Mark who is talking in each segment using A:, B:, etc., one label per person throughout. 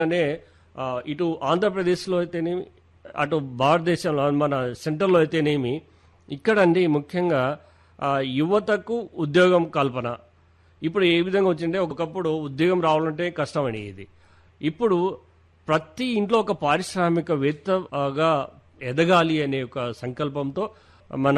A: అనే ఇటు ఆంధ్రప్రదేశ్లో అయితేనేమి, అటు భారతదేశంలో మన సెంట్రల్లో అయితేనేమి, ఇక్కడండి ముఖ్యంగా యువతకు ఉద్యోగం కల్పన. ఇప్పుడు ఏ విధంగా వచ్చింటే, ఒకప్పుడు ఉద్యోగం రావాలంటే కష్టం అనేది. ఇప్పుడు ప్రతి ఇంట్లో ఒక పారిశ్రామికవేత్తగా ఎదగాలి అనే ఒక సంకల్పంతో మన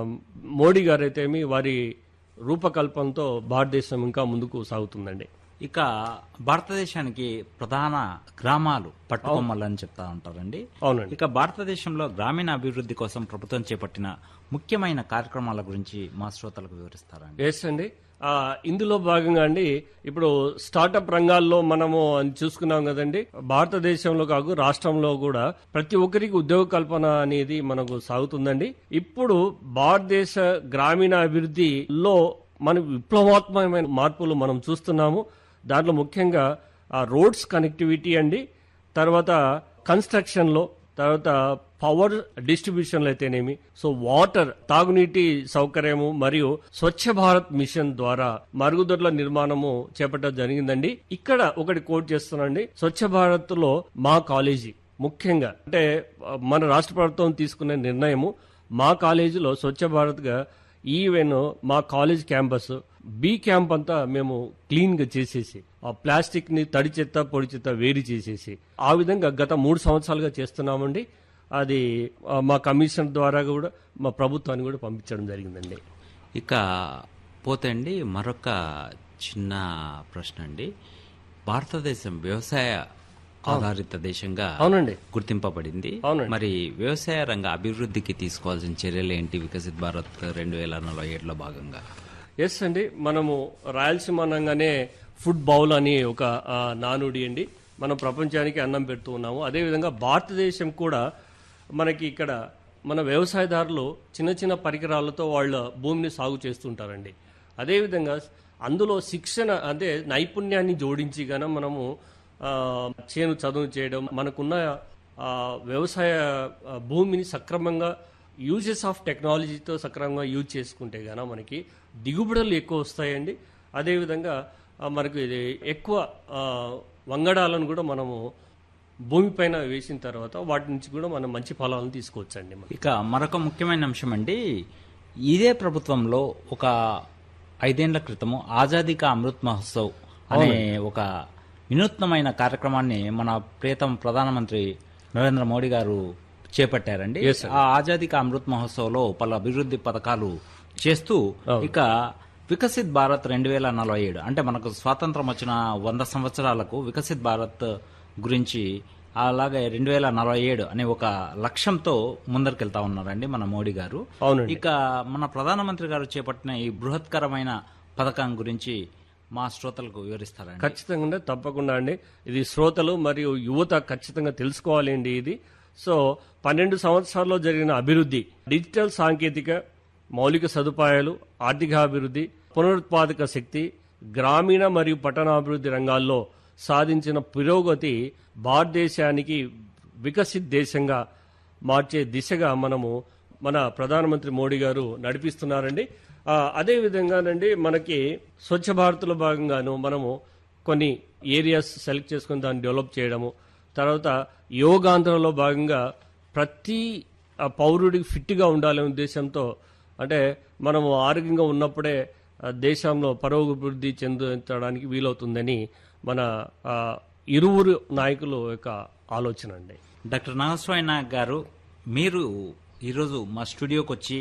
A: మోడీ గారు అయితేమి వారి రూపకల్పనతో భారతదేశం ఇంకా ముందుకు సాగుతుందండి.
B: ఇక భారతదేశానికి ప్రధాన గ్రామాలు పట్టుకొమ్మలు అని చెప్తా ఉంటారండి.
A: అవునండి.
B: ఇక భారతదేశంలో గ్రామీణ అభివృద్ధి కోసం ప్రభుత్వం చేపట్టిన ముఖ్యమైన కార్యక్రమాల గురించి మా శ్రోతలకు వివరిస్తారండి.
A: ఎస్ అండి. ఇందులో భాగంగా అండి, ఇప్పుడు స్టార్టప్ రంగాల్లో మనము చూసుకున్నాం కదండి. భారతదేశంలో కాదు, రాష్ట్రంలో కూడా ప్రతి ఒక్కరికి ఉద్యోగ కల్పన అనేది మనకు సాగుతుందండి. ఇప్పుడు భారతదేశ గ్రామీణ అభివృద్ధిలో మన విప్లవాత్మకమైన మార్పులు మనం చూస్తున్నాము. దాంట్లో ముఖ్యంగా రోడ్స్ కనెక్టివిటీ అండి, తర్వాత కన్స్ట్రక్షన్లో, తర్వాత పవర్ డిస్ట్రిబ్యూషన్లు అయితేనేమి, సో వాటర్ తాగునీటి సౌకర్యము మరియు స్వచ్ఛ భారత్ మిషన్ ద్వారా మరుగుదొడ్ల నిర్మాణము చేపట్టడం జరిగిందండి. ఇక్కడ ఒకటి కోట్ చేస్తున్నాండి. స్వచ్ఛ భారత్ లో మా కాలేజీ ముఖ్యంగా అంటే మన రాష్ట్ర ప్రభుత్వం తీసుకునే నిర్ణయము, మా కాలేజీలో స్వచ్ఛ భారత్ గా ఈవెన్ మా కాలేజ్ క్యాంపస్ బి క్యాంప్ అంతా మేము క్లీన్ గా చేసేసి ఆ ప్లాస్టిక్ ని తడి చెత్త పొడి చెత్త వేరు చేసేసి ఆ విధంగా గత 3 సంవత్సరాలుగా చేస్తున్నామండి. అది మా కమిషన్ ద్వారా కూడా మా ప్రభుత్వాన్ని కూడా పంపించడం జరిగిందండి.
B: ఇక పోతే అండి మరొక చిన్న ప్రశ్న అండి. భారతదేశం వ్యవసాయ ఆధారిత దేశంగా
A: అవునండి
B: గుర్తింపబడింది.
A: అవునండి.
B: మరి వ్యవసాయ రంగ అభివృద్ధికి తీసుకోవాల్సిన చర్యలు ఏంటి వికసిత్ భారత్ 2047లో భాగంగా?
A: ఎస్ అండి, మనము రాయలసీమ అనగానే ఫుడ్ బౌల్ అని ఒక నానుడి అండి. మనం ప్రపంచానికి అన్నం పెడుతూ ఉన్నాము. అదేవిధంగా భారతదేశం కూడా మనకి ఇక్కడ మన వ్యవసాయదారులు చిన్న చిన్న పరికరాలతో వాళ్ళ భూమిని సాగు చేస్తుంటారండి. అదేవిధంగా అందులో శిక్షణ అంటే నైపుణ్యాన్ని జోడించి గాన మనము చేను చదువు చేయడం, మనకున్న వ్యవసాయ భూమిని సక్రమంగా యూజెస్ ఆఫ్ టెక్నాలజీతో సక్రమంగా యూజ్ చేసుకుంటే గాన మనకి దిగుబడులు ఎక్కువ వస్తాయండి. అదేవిధంగా మనకు ఇది ఎక్కువ వంగడాలను కూడా మనము భూమిపైన వేసిన తర్వాత వాటి నుంచి కూడా మనం మంచి ఫలాలను తీసుకోవచ్చండి.
B: ఇక మరొక ముఖ్యమైన అంశం అండి, ఇదే ప్రభుత్వంలో ఒక 5 ఏళ్ల క్రితము ఆజాదీ కా అమృత్ మహోత్సవ్ అనే ఒక వినూత్నమైన కార్యక్రమాన్ని మన ప్రియతమ ప్రధానమంత్రి నరేంద్ర మోడీ గారు చేపట్టారండి. ఆ ఆజాదీ కా అమృత్ మహోత్సవ్ లో పలు అభివృద్ధి పథకాలు చేస్తూ ఇక వికసిత్ భారత్ 2047 అంటే మనకు స్వాతంత్రం వచ్చిన 100 సంవత్సరాలకు వికసిత్ భారత్ గురించి అలాగే 2047 అనే ఒక లక్ష్యంతో ముందరికెళ్తా ఉన్నారండి మన మోడీ గారు. ఇక మన ప్రధానమంత్రి గారు చేపట్టిన ఈ బృహత్కరమైన పథకం గురించి మా శ్రోతలకు వివరిస్తారండి.
A: ఖచ్చితంగా, తప్పకుండా అండి. ఇది శ్రోతలు మరియు యువత ఖచ్చితంగా తెలుసుకోవాలండి. ఇది సో 12 సంవత్సరాల్లో జరిగిన అభివృద్ధి, డిజిటల్ సాంకేతిక, మౌలిక సదుపాయాలు, ఆర్థికాభివృద్ధి, పునరుత్పాదక శక్తి, గ్రామీణ మరియు పట్టణాభివృద్ధి రంగాల్లో సాధించిన పురోగతి భారతదేశానికి వికసిత్ దేశంగా మార్చే దిశగా మనము మన ప్రధానమంత్రి మోడీ గారు నడిపిస్తున్నారండి. అదేవిధంగానండి మనకి స్వచ్ఛ భారత్లో భాగంగాను మనము కొన్ని ఏరియాస్ సెలెక్ట్ చేసుకుని దాన్ని డెవలప్ చేయడము, తర్వాత యోగాంధ్రలో భాగంగా ప్రతి పౌరుడికి ఫిట్గా ఉండాలనే ఉద్దేశంతో, అంటే మనము ఆరోగ్యంగా ఉన్నప్పుడే దేశంలో పరోభివృద్ధి చెందడానికి వీలవుతుందని మన ఇరువురు నాయకుల యొక్క ఆలోచన అండి.
B: డాక్టర్ నాగస్వామి నాయక్ గారు, మీరు ఈరోజు మా స్టూడియోకి వచ్చి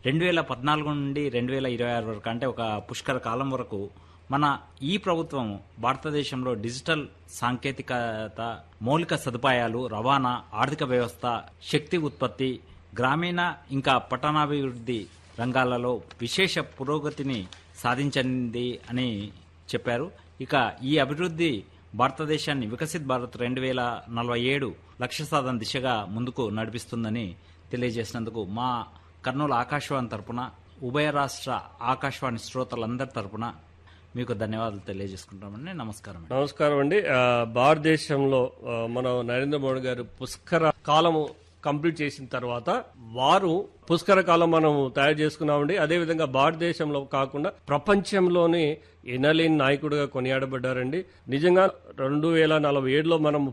B: 2014 నుండి 2026 వరకు అంటే ఒక పుష్కర కాలం వరకు మన ఈ ప్రభుత్వం భారతదేశంలో డిజిటల్ సాంకేతికత, మౌలిక సదుపాయాలు, రవాణా, ఆర్థిక వ్యవస్థ, శక్తి ఉత్పత్తి, గ్రామీణ ఇంకా పట్టణాభివృద్ధి రంగాలలో విశేష పురోగతిని సాధించింది అని చెప్పారు. ఇక ఈ అభివృద్ధి భారతదేశాన్ని వికసిత్ భారత్ 2047 లక్ష్య సాధన దిశగా ముందుకు నడిపిస్తుందని తెలియజేసినందుకు మా కర్నూలు ఆకాశవాణి తరపున, ఉభయ రాష్ట్ర ఆకాశవాణి శ్రోతలందరి తరపున మీకు ధన్యవాదాలు తెలియజేసుకుంటామండి.
A: నమస్కారం అండి. భారతదేశంలో మన నరేంద్ర మోడీ గారు పుష్కర కాలము కంప్లీట్ చేసిన తర్వాత వారు పుష్కర కాలం మనం తయారు చేసుకున్నామండి. అదేవిధంగా భారతదేశంలో కాకుండా ప్రపంచంలోనే ఎనలేని నాయకుడిగా కొనియాడబడ్డారండి. నిజంగా 2047లో మనం